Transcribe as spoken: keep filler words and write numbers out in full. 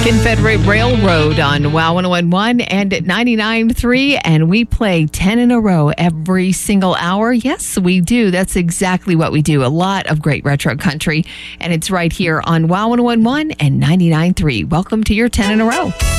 Confederate Railroad on Wow one oh one point one and at ninety-nine point three, and we play ten in a row every single hour. Yes, we do. That's exactly what we do. A lot of great retro country, and it's right here on Wow one oh one point one and ninety-nine point three. Welcome to your ten in a row.